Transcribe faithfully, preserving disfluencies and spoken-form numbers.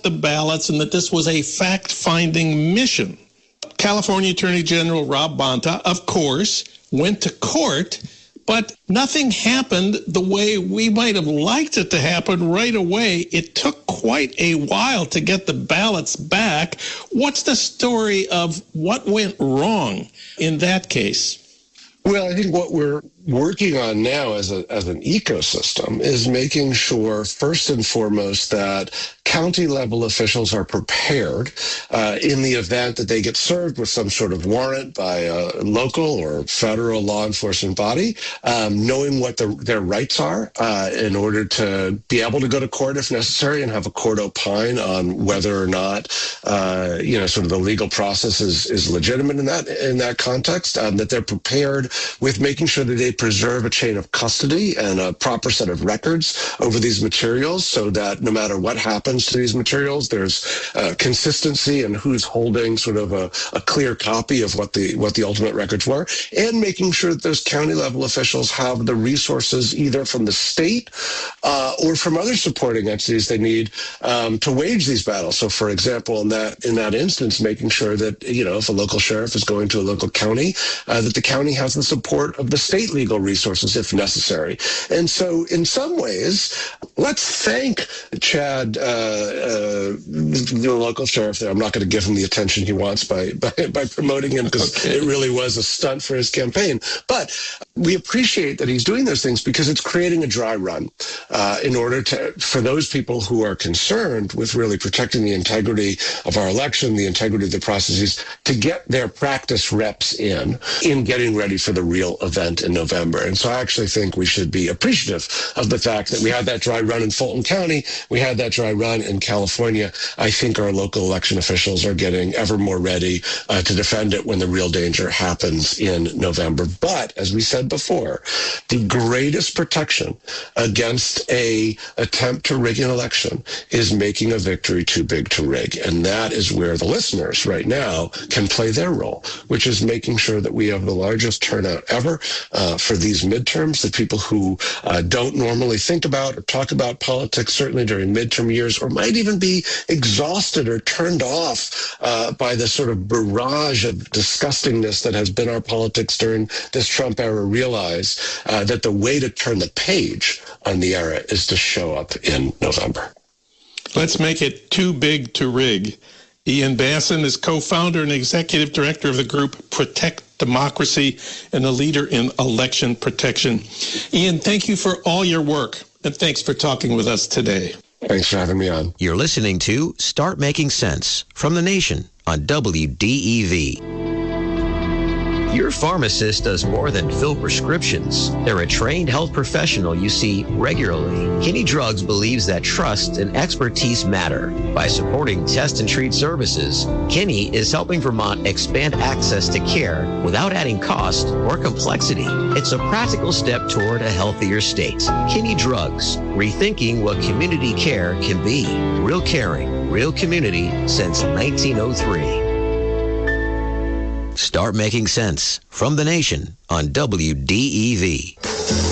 the ballots and that this was a fact-finding mission. California Attorney General Rob Bonta, of course, went to court, but nothing happened the way we might have liked it to happen right away. It took quite a while to get the ballots back. What's the story of what went wrong in that case? Well, I think what we're working on now as a as an ecosystem is making sure, first and foremost, that county level officials are prepared uh, in the event that they get served with some sort of warrant by a local or federal law enforcement body, um, knowing what the, their rights are uh, in order to be able to go to court if necessary and have a court opine on whether or not uh, you know sort of the legal process is is legitimate in that in that context. Um, that they're prepared with making sure that they preserve a chain of custody and a proper set of records over these materials so that no matter what happens to these materials, there's uh, consistency in who's holding sort of a, a clear copy of what the what the ultimate records were, and making sure that those county level officials have the resources either from the state uh, or from other supporting entities they need um, to wage these battles. So, for example, in that in that instance, making sure that, you know, if a local sheriff is going to a local county, uh, that the county has the support of the state legal resources if necessary. And so in some ways, let's thank Chad, uh, uh, the local sheriff there. I'm not going to give him the attention he wants by by, by promoting him because okay. It really was a stunt for his campaign. But we appreciate that he's doing those things because it's creating a dry run uh, in order to, for those people who are concerned with really protecting the integrity of our election, the integrity of the processes, to get their practice reps in, in getting ready for the real event in November. And so I actually think we should be appreciative of the fact that we had that dry run in Fulton County, we had that dry run in California. I think our local election officials are getting ever more ready uh, to defend it when the real danger happens in November. But as we said before, the greatest protection against a attempt to rig an election is making a victory too big to rig. And that is where the listeners right now can play their role, which is making sure that we have the largest turnout ever uh, for these midterms, that people who uh, don't normally think about or talk about politics, certainly during midterm years, or might even be exhausted or turned off uh, by the sort of barrage of disgustingness that has been our politics during this Trump era, realize uh, that the way to turn the page on the era is to show up in November. Let's make it too big to rig. Ian Bassan is co-founder and executive director of the group Protect Democracy and a leader in election protection. Ian, thank you for all your work, and thanks for talking with us today. Thanks for having me on. You're listening to Start Making Sense from the Nation on W D E V. Your pharmacist does more than fill prescriptions. They're a trained health professional you see regularly. Kinney Drugs believes that trust and expertise matter. By supporting test and treat services, Kinney is helping Vermont expand access to care without adding cost or complexity. It's a practical step toward a healthier state. Kinney Drugs, rethinking what community care can be. Real caring, real community since nineteen oh three. Start Making Sense from the Nation on W D E V.